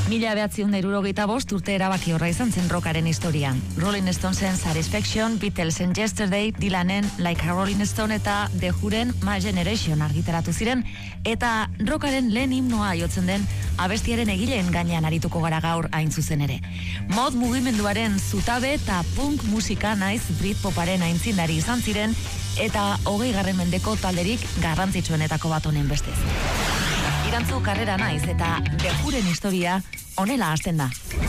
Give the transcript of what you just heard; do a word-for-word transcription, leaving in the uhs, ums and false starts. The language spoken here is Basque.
Mila behatziehun eta hirurogeita bost urte erabaki horra izan zen rockaren historian. Rolling Stonesen Satisfaction, Beatlesen Yesterday, Dylanen Like a Rolling Stone eta The Whoren My Generation argitaratu ziren, eta rockaren lehen himnoa jotzen den abestiaren egileen gainean arituko gara gaur hain zuzen ere. Mod mugimenduaren zutabe eta punk musika naiz Britpoparen aintzindari izan ziren, eta hogei garren mendeko talderik garrantzitsuenetako bat honen bestez. Irantzu karrera naiz eta The Whoren historia honela hasten da.